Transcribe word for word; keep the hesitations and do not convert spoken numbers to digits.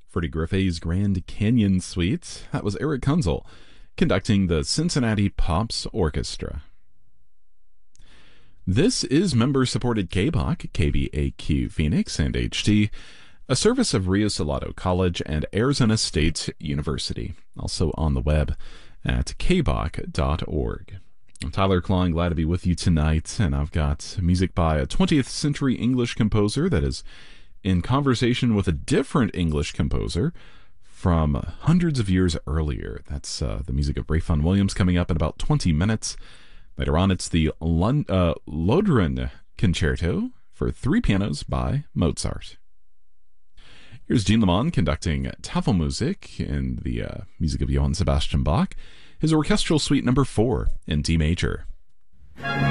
Freddie Griffey's Grand Canyon Suite. That was Eric Kunzel conducting the Cincinnati Pops Orchestra. This is member-supported K B O C, K B A Q Phoenix, and H T, a service of Rio Salado College and Arizona State University, also on the web at k b o c dot org. I'm Tyler Klein, glad to be with you tonight, and I've got music by a twentieth century English composer that is in conversation with a different English composer from hundreds of years earlier. That's uh, the music of Ralph Vaughan Williams coming up in about twenty minutes. Later on, it's the Lund, uh, Lohengrin Concerto for three pianos by Mozart. Here's Jean Lemon conducting Tafelmusik in the uh, music of Johann Sebastian Bach, his orchestral suite number four in D major.